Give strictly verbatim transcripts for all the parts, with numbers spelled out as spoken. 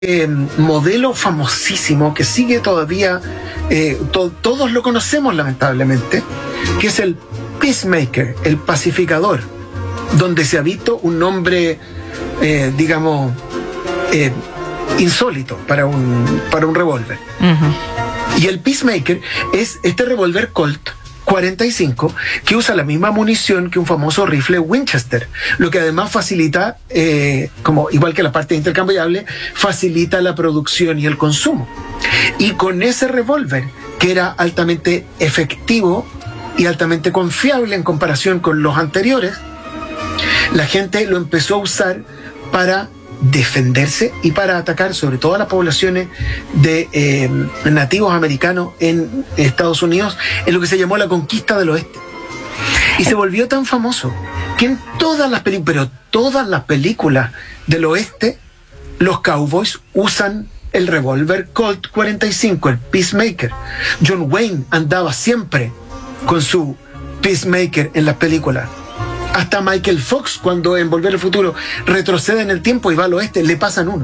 eh, modelo famosísimo que sigue todavía, eh, to- todos lo conocemos lamentablemente, que es el peacemaker, el pacificador, donde se ha visto un nombre, eh, digamos, eh, insólito para un, para un revólver. Uh-huh. Y el peacemaker es este revólver Colt cuarenta y cinco que usa la misma munición que un famoso rifle Winchester, lo que además facilita, eh, como igual que la parte intercambiable, facilita la producción y el consumo. Y con ese revólver, que era altamente efectivo y altamente confiable en comparación con los anteriores, la gente lo empezó a usar para defenderse y para atacar sobre todo a las poblaciones de eh, nativos americanos en Estados Unidos, en lo que se llamó la conquista del oeste. Y se volvió tan famoso que en todas las películas, pero todas las películas del oeste, los cowboys usan el revólver Colt cuarenta y cinco, el Peacemaker. John Wayne andaba siempre con su Peacemaker en las películas. Hasta Michael Fox, cuando en Volver al Futuro retrocede en el tiempo y va al oeste, le pasan uno.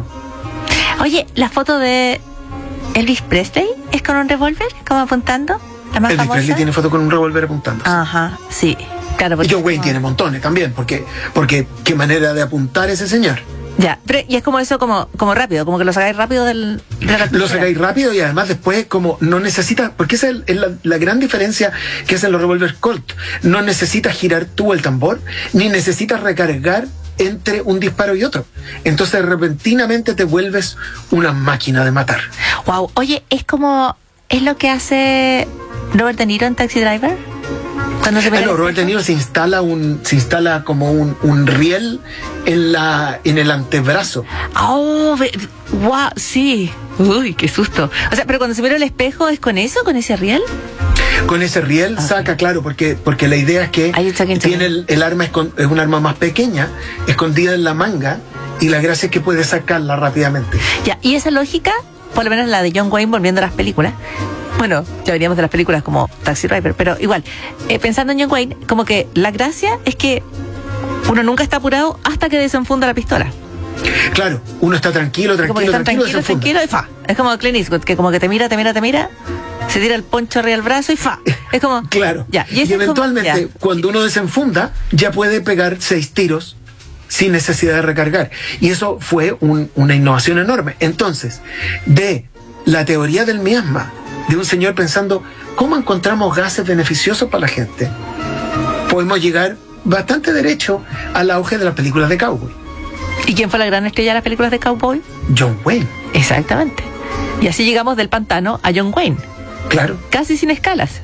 Oye, la foto de Elvis Presley es con un revólver, como apuntando. La más Elvis famosa. Presley tiene foto con un revólver apuntando. Ajá, sí. Claro, y John Wayne como... tiene montones también, porque, porque qué manera de apuntar ese señor. Ya, pero y es como eso, como, como rápido, como que lo sacáis rápido del... De la lo sacáis rápido y además después como no necesitas, porque esa es, el, es la, la gran diferencia que hacen los revólveres Colt. No necesitas girar tú el tambor, ni necesitas recargar entre un disparo y otro. Entonces repentinamente te vuelves una máquina de matar. Wow, oye, es como, es lo que hace Robert De Niro en Taxi Driver. Cuando se ah, no, Robert De Niro se instala un, se instala como un, un riel en la, en el antebrazo. Oh, wow, sí. Uy, qué susto. O sea, pero cuando se mira al espejo, ¿es con eso, con ese riel? Con ese riel okay. saca, claro, porque, porque la idea es que tiene el, el arma, es un arma más pequeña, escondida en la manga, y la gracia es que puede sacarla rápidamente. Ya, y esa lógica, por lo menos la de John Wayne, volviendo a las películas, bueno, ya veníamos de las películas como Taxi Driver, pero igual, eh, pensando en John Wayne, como que la gracia es que uno nunca está apurado hasta que desenfunda la pistola. Claro, uno está tranquilo, tranquilo, como que está tranquilo, tranquilo, tranquilo y fa. Es como Clint Eastwood, que como que te mira, te mira, te mira, se tira el poncho arriba del brazo y fa. Es como... Claro, ya, y, y eventualmente como, cuando uno desenfunda, ya puede pegar seis tiros sin necesidad de recargar. Y eso fue un, una innovación enorme. Entonces, de la teoría del miasma, de un señor pensando cómo encontramos gases beneficiosos para la gente, podemos llegar bastante derecho al auge de las películas de cowboy. ¿Y quién fue la gran estrella de las películas de cowboy? John Wayne. Exactamente. Y así llegamos del pantano a John Wayne. Claro. Casi sin escalas.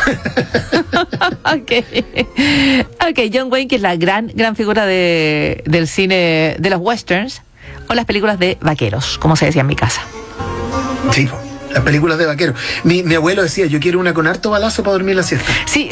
Ok. Ok, John Wayne, que es la gran, gran figura de, del cine, de los westerns, o las películas de vaqueros, como se decía en mi casa. Sí, las películas de vaqueros. Mi, mi abuelo decía, yo quiero una con harto balazo para dormir la siesta. Sí.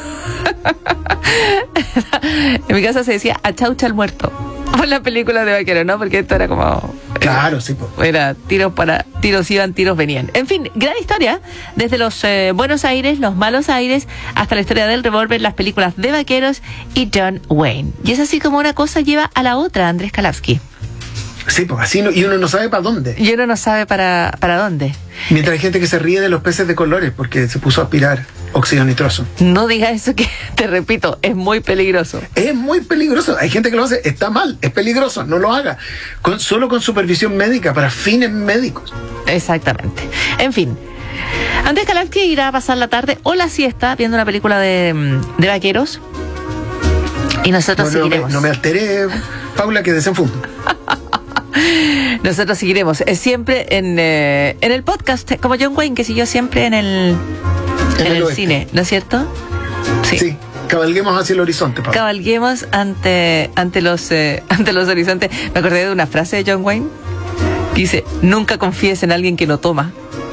En mi casa se decía, achaucha al muerto. Por la película de vaqueros, ¿no? Porque esto era como... Claro, sí. Po. Era tiros para... Tiros iban, tiros venían. En fin, gran historia. Desde los eh, buenos aires, los malos aires, hasta la historia del revólver, las películas de vaqueros y John Wayne. Y es así como una cosa lleva a la otra, Andrés Kalavsky. Sí, pues así no, y uno no sabe para dónde. Y uno no sabe para, para dónde. Mientras hay gente que se ríe de los peces de colores porque se puso a aspirar óxido nitroso. No diga eso, que te repito, es muy peligroso. Es muy peligroso. Hay gente que lo hace, está mal, es peligroso, no lo haga. Con, solo con supervisión médica, para fines médicos. Exactamente. En fin, Andrés Kalavsky irá a pasar la tarde o la siesta viendo una película de, de vaqueros. Y nosotros no, no seguiremos. Me, no me alteré, Paula, que desenfundo. Nosotros seguiremos eh, siempre en, eh, en el podcast, como John Wayne, que siguió siempre en el, en en el, el cine, ¿no es cierto? Sí. Sí, cabalguemos hacia el horizonte, Paula. Cabalguemos ante, ante, los, eh, ante los horizontes. Me acordé de una frase de John Wayne que dice, nunca confíes en alguien que no toma.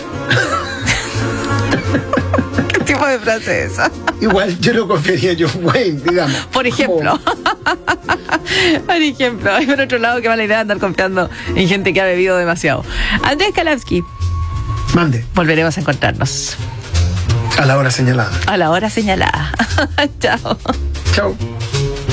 ¿Qué tipo de frase es esa? Igual yo no confiaría en John Wayne, digamos. Por ejemplo. Por ejemplo, hay por otro lado que mala idea andar confiando en gente que ha bebido demasiado. Andrés Kalavsky. Mande. Volveremos a encontrarnos. A la hora señalada. A la hora señalada. Chao. Chao.